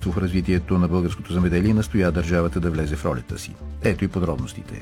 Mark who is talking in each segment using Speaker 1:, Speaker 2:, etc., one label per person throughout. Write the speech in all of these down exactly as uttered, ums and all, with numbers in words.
Speaker 1: лидерство в развитието на българското земеделие и настоя държавата да влезе в ролята си. Ето и подробностите.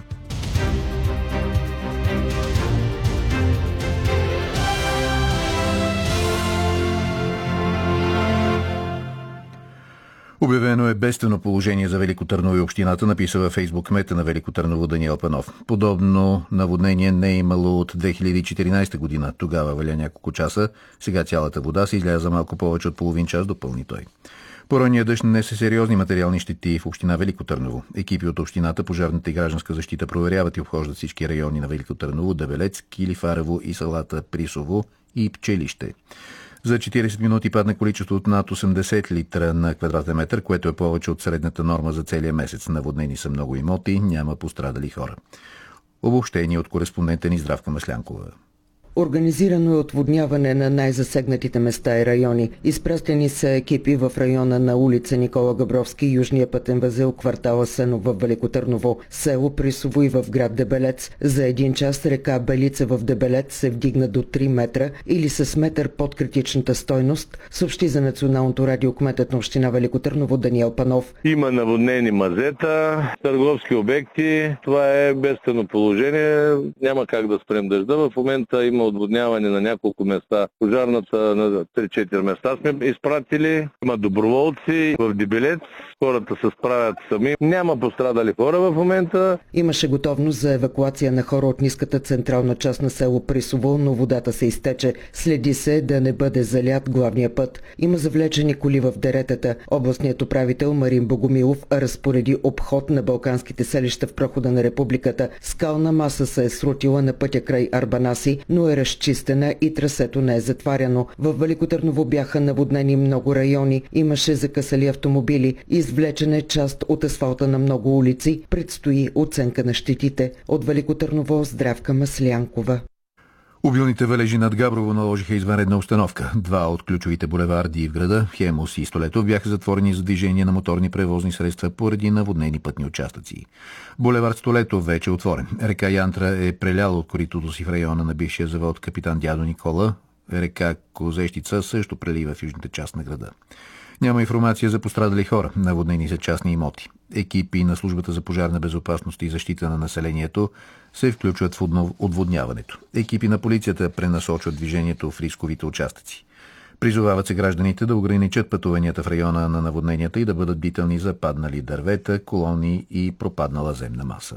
Speaker 1: Обявено е бедствено положение за Велико Търново и общината, написа във Фейсбук кмета на Велико Търново Даниел Панов. Подобно наводнение не е имало от две хиляди и четиринадесета година. Тогава валя няколко часа, сега цялата вода се изляза малко повече от половин час, допълни той. Поройният дъжд нанесе сериозни материални щети в община Велико Търново. Екипи от общината, пожарната и гражданска защита проверяват и обхождат всички райони на Велико Търново, Дебелец, Килифарево и селата Присово и Пчелище. За четиридесет минути падна количество от над осемдесет литра на квадратен метър, което е повече от средната норма за целия месец. Наводнени са много имоти, няма пострадали хора. Обобщение от кореспондента ни Здравка Маслянкова.
Speaker 2: Организирано е отводняване на най-засегнатите места и райони. Изпращани са екипи в района на улица Никола Габровски, южния пътен възел, квартала Сенов в Велико Търново, село Присово и в град Дебелец. За един час река Белица в Дебелец се вдигна до три метра или с метър под критичната стойност, съобщи за Националното радио кметът на община Велико Търново Даниел Панов.
Speaker 3: Има наводнени мазета, търговски обекти. Това е бедствено положение. Няма как да спрем дъжда. В момента има отводняване на няколко места. Пожарната на три-четири места сме изпратили. Има доброволци в Дебелец. Хората се справят сами. Няма пострадали хора в момента.
Speaker 2: Имаше готовност за евакуация на хора от ниската централна част на село Присово, но водата се изтече. Следи се да не бъде залят главния път. Има завлечени коли в деретата. Областният управител Марин Богомилов разпореди обход на балканските селища в прохода на републиката. Скална маса се е срутила на пътя край Арбанаси, но е разчистена и трасето не е затваряно. В Велико Търново бяха наводнени много райони. Имаше закъсали автомобили. Извлечена е част от асфалта на много улици. Предстои оценка на щетите. От Велико Търново Здравка Маслянкова.
Speaker 1: Обилните валежи над Габрово наложиха извънредна обстановка. Два от ключовите булеварди в града, Хемус и Столетов, бяха затворени за движение на моторни превозни средства поради наводнени пътни участъци. Булевард Столетов вече е отворен. Река Янтра е преляла от коритото си в района на бившия завод Капитан Дядо Никола. Река Козещица също прелива в южната част на града. Няма информация за пострадали хора. Наводнени са частни имоти. Екипи на службата за пожарна безопасност и защита на населението се включват в отводняването. Екипи на полицията пренасочват движението в рисковите участъци. Призовават се гражданите да ограничат пътуванията в района на наводненията и да бъдат бдителни за паднали дървета, колони и пропаднала земна маса.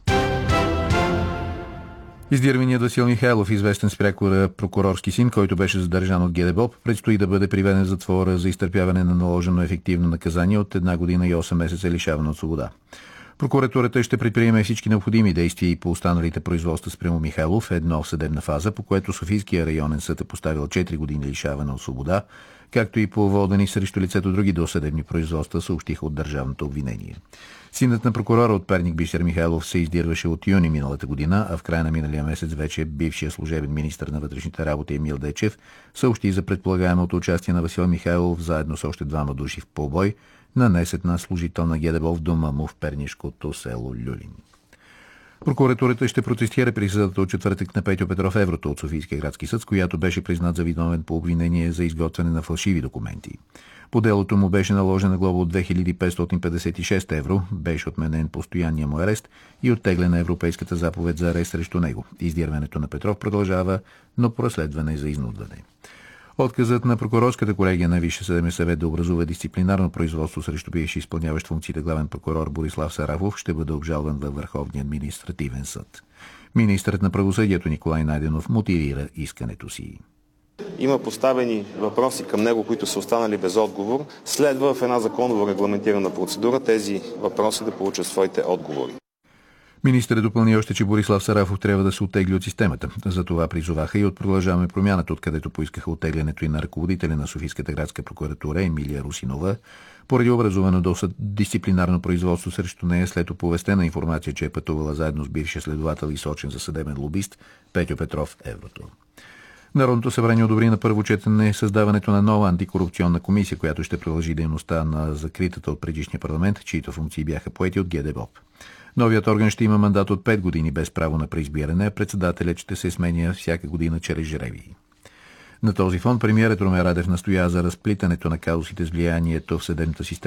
Speaker 1: Издирваният Васил Михайлов, известен с прякора прокурорски син, който беше задържан от ГДБОП, предстои да бъде приведен в затвора за изтърпяване на наложено ефективно наказание от една година и осем месеца лишаване от свобода. Прокуратурата ще предприеме всички необходими действия и по останалите производства спрямо Михайлов, едно в съдебна фаза, по което Софийския районен съд е поставил четири години лишаване от свобода, както и по водени срещу лицето други досъдебни производства, съобщиха от държавното обвинение. Синът на прокурора от Перник Бисер Михайлов се издирваше от юни миналата година, а в края на миналия месец вече бившия служебен министър на вътрешните работи Емил Дечев съобщи за предполагаемото участие на Васил Михайлов заедно с още двама души в побой, нанесен на служител на ГДБО в дома му в пернишкото село Люлин. Прокуратурата ще протестира присъдата от четвъртък на Петьо Петров Еврото от Софийския градски съд, с която беше признат за виновен по обвинение за изготвяне на фалшиви документи. По делото му беше наложена глоба от две хиляди петстотин петдесет и шест евро, беше отменен постоянния му арест и оттеглена европейската заповед за арест срещу него. Издирването на Петров продължава, но по разследване за изнудване. Отказът на прокурорската колегия на Висшия съдебен съвет да образува дисциплинарно производство срещу бивши изпълняващ функциите главен прокурор Борислав Сарафов ще бъде обжалван във Върховния административен съд. Министърът на правосъдието Николай Найденов мотивира искането си.
Speaker 4: Има поставени въпроси към него, които са останали без отговор. Следва в една законово регламентирана процедура тези въпроси да получат своите отговори.
Speaker 1: Министърът допълни още, че Борислав Сарафов трябва да се оттегли от системата. За това призоваха и от Продължаваме промяната, откъдето поискаха оттеглянето и на ръководителя на Софийската градска прокуратура Емилия Русинова, поради образувано до дисциплинарно производство срещу нея след оповестена информация, че е пътувала заедно с бившия следовател и сочен за съдебен лобист Петьо Петров Еврото. Народното събрание одобри на първо четене създаването на нова антикорупционна комисия, която ще продължи дейността на закритата от предишния парламент, чието функции бяха поети от ГДБОП. Новият орган ще има мандат от пет години без право на преизбиране, а председателят ще се сменя всяка година чрез жребий. На този фон премиерът Румен Радев настоя за разплитането на казусите с влиянието в съдебната система